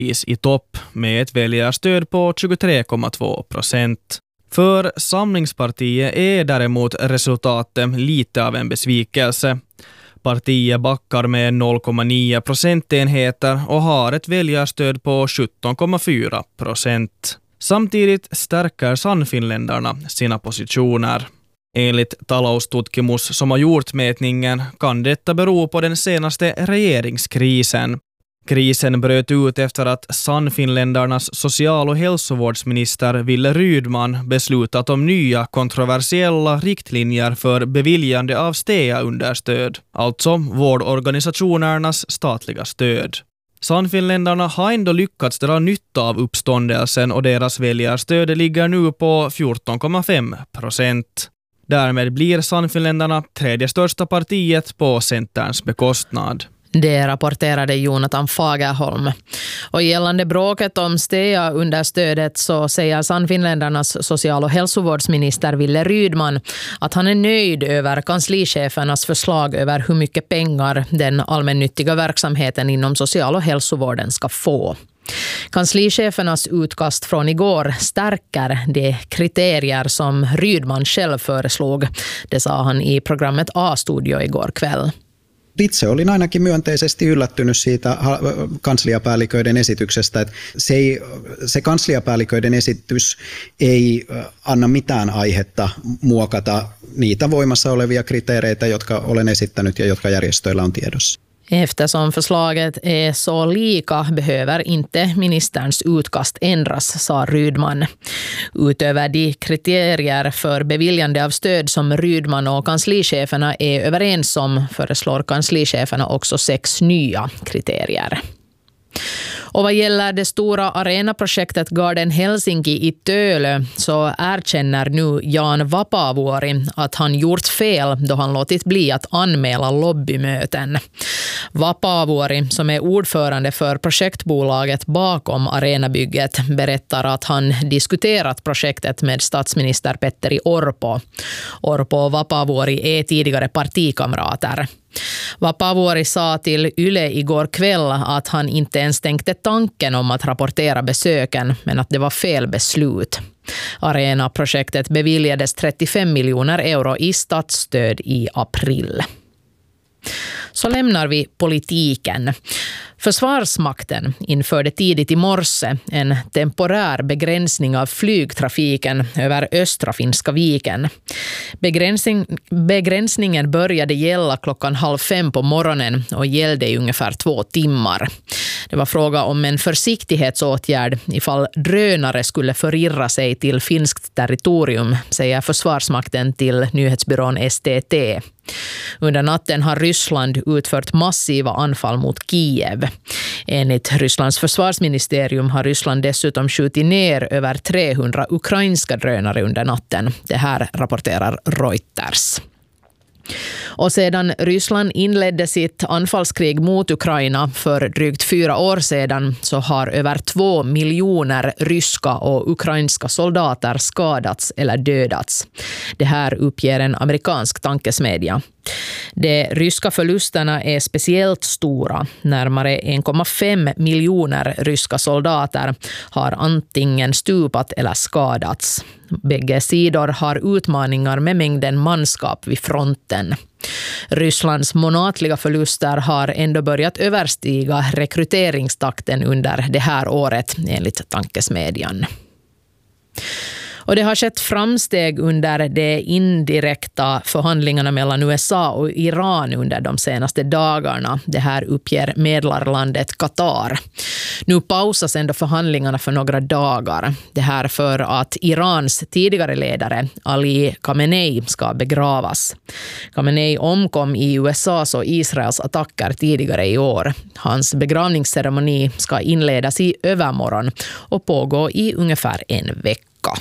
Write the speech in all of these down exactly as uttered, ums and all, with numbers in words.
i topp med ett väljarstöd på tjugotre komma två procent. För Samlingspartiet är däremot resultatet lite av en besvikelse. Partiet backar med noll komma nio procentenheter och har ett väljarstöd på sjutton komma fyra procent. Samtidigt stärker Sannfinländarna sina positioner. Enligt Taloustutkimus som har gjort mätningen kan detta bero på den senaste regeringskrisen. Krisen bröt ut efter att Sannfinländarnas social- och hälsovårdsminister Wille Rydman beslutat om nya kontroversiella riktlinjer för beviljande av S T E A-understöd, alltså vårdorganisationernas statliga stöd. Sannfinländarna har ändå lyckats dra nytta av uppståndelsen och deras väljarstöd ligger nu på fjorton komma fem procent. Därmed blir Sannfinländarna tredje största partiet på Centerns bekostnad. Det rapporterade Jonathan Fagerholm. Och gällande bråket om S T E A-understödet så säger Sannfinländarnas social- och hälsovårdsminister Wille Rydman att han är nöjd över kanslichefernas förslag över hur mycket pengar den allmännyttiga verksamheten inom social- och hälsovården ska få. Kanslichefernas utkast från igår stärker de kriterier som Rydman själv föreslog. Det sa han i programmet A-studio igår kväll. Itse olin ainakin myönteisesti yllättynyt siitä kansliapäälliköiden esityksestä, että se, ei, se kansliapäälliköiden esitys ei anna mitään aihetta muokata niitä voimassa olevia kriteereitä, jotka olen esittänyt ja jotka järjestöillä on tiedossa. Eftersom förslaget är så lika behöver inte ministerns utkast ändras, sa Rydman. Utöver de kriterier för beviljande av stöd som Rydman och kanslicheferna är överens om föreslår kanslicheferna också sex nya kriterier. Och vad gäller det stora arenaprojektet Garden Helsinki i Tölö så erkänner nu Jan Vapaavuori att han gjort fel då han låtit bli att anmäla lobbymöten. Vapaavuori, som är ordförande för projektbolaget bakom arenabygget, berättar att han diskuterat projektet med statsminister Petteri Orpo. Orpo och Vapaavuori är tidigare partikamrater. Vapaavuori sa till Yle igår kväll att han inte ens tänkte tanken om att rapportera besöken, men att det var fel beslut. Arena-projektet beviljades trettiofem miljoner euro i statsstöd i april. Så lämnar vi politiken. Försvarsmakten införde tidigt i morse en temporär begränsning av flygtrafiken över östra Finska viken. Begränsning, begränsningen började gälla klockan halv fem på morgonen och gällde i ungefär två timmar. Det var fråga om en försiktighetsåtgärd ifall drönare skulle förirra sig till finskt territorium, säger Försvarsmakten till nyhetsbyrån S T T. Under natten har Ryssland utfört massiva anfall mot Kiev. Enligt Rysslands försvarsministerium har Ryssland dessutom skjutit ner över trehundra ukrainska drönare under natten. Det här rapporterar Reuters. Och sedan Ryssland inledde sitt anfallskrig mot Ukraina för drygt fyra år sedan så har över två miljoner ryska och ukrainska soldater skadats eller dödats. Det här uppger en amerikansk tankesmedja. De ryska förlusterna är speciellt stora. Närmare en komma fem miljoner ryska soldater har antingen stupat eller skadats. Bägge sidor har utmaningar med mängden manskap vid fronten. Rysslands månatliga förluster har ändå börjat överstiga rekryteringstakten under det här året, enligt tankesmedjan. Och det har skett framsteg under de indirekta förhandlingarna mellan U S A och Iran under de senaste dagarna. Det här uppger medlarlandet Qatar. Nu pausas ändå förhandlingarna för några dagar. Det här för att Irans tidigare ledare Ali Khamenei ska begravas. Khamenei omkom i U S A:s och Israels attacker tidigare i år. Hans begravningsceremoni ska inledas i övermorgon och pågå i ungefär en vecka.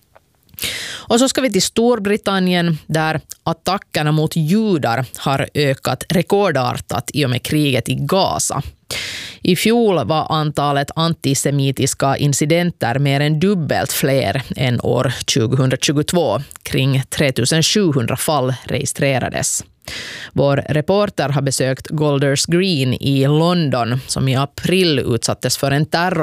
Och så ska vi till Storbritannien där attackerna mot judar har ökat rekordartat i och med kriget i Gaza. I fjol var antalet antisemitiska incidenter mer än dubbelt fler än år tjugohundratjugotvå. Kring tre tusen sjuhundra fall registrerades. Vår reporter har besökt Golders Green i London som i april utsattes för en terror